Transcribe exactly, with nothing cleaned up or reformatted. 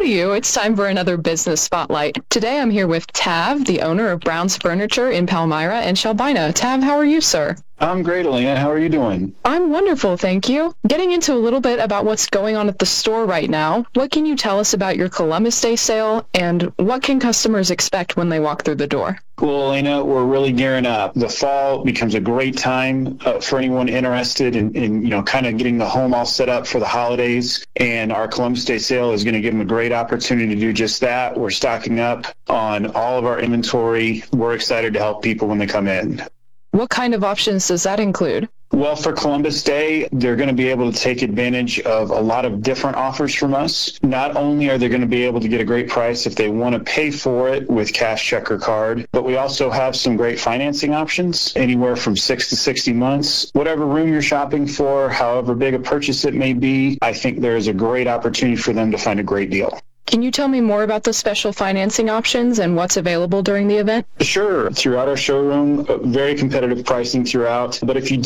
Howdy you, it's time for another business spotlight. Today I'm here with Tav, the owner of Brown's Furniture in Palmyra and Shelbina. Tav, how are you, sir? I'm great, Elena. How are you doing? I'm wonderful, thank you. Getting into a little bit about what's going on at the store right now, what can you tell us about your Columbus Day sale, and what can customers expect when they walk through the door? Well, Elena, we're really gearing up. The fall becomes a great time uh, for anyone interested in, in, you know, kind of getting the home all set up for the holidays. And our Columbus Day sale is going to give them a great opportunity to do just that. We're stocking up on all of our inventory. We're excited to help people when they come in. What kind of options does that include? Well, for Columbus Day, they're going to be able to take advantage of a lot of different offers from us. Not only are they going to be able to get a great price if they want to pay for it with cash, check, or card, but we also have some great financing options, anywhere from six to sixty months. Whatever room you're shopping for, however big a purchase it may be, I think there is a great opportunity for them to find a great deal. Can you tell me more about the special financing options and what's available during the event? Sure. Throughout our showroom, uh, very competitive pricing throughout. But if you